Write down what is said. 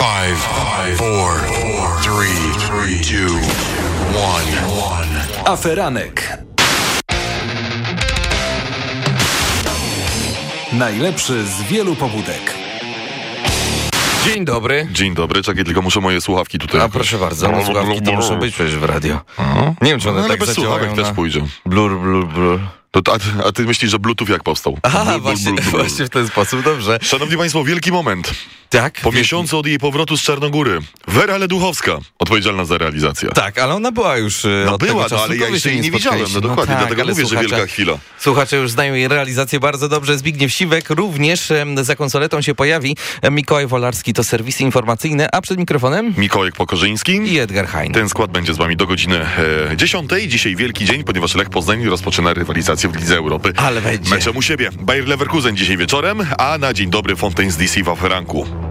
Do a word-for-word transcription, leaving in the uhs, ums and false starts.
Five, five, four, four, three, three, two, one, one. Aferanek. Najlepszy z wielu pobudek. Dzień dobry. Dzień dobry, czekaj, tylko muszę moje słuchawki tutaj... A proszę bardzo, no, słuchawki to muszą być przecież w radio. Aha. Nie wiem, czy one no, tak bez słuchawek na... też pójdzie. Blur, blur, blur. To, a, a ty myślisz, że Bluetooth jak powstał? Aha, blur, właśnie, blur, blur, blur. właśnie w ten sposób, dobrze. Szanowni Państwo, wielki moment. Tak? Po wielki... miesiącu od jej powrotu z Czarnogóry. Wera Leduchowska, odpowiedzialna za realizację. Tak, ale ona była już No od była, tego czasu, no, ale ja jeszcze jej nie widziałem, no dokładnie, no tak, dlatego mówię, słuchacze, że wielka chwila. Słuchacze już znają jej realizację bardzo dobrze. Zbigniew Siwek również em, za konsoletą się pojawi. Mikołaj Wolarski to serwisy informacyjne, a przed mikrofonem Mikołajek Pokorzyński i Edgar Hein. Ten skład będzie z wami do godziny e, dziesiątej. Dzisiaj wielki dzień, ponieważ Lech Poznań rozpoczyna rywalizację w Lidze Europy. Ale będzie. Meczem u siebie. Bayer Leverkusen dzisiaj wieczorem, a na dzień dobry Fontaines D C w Aferanku.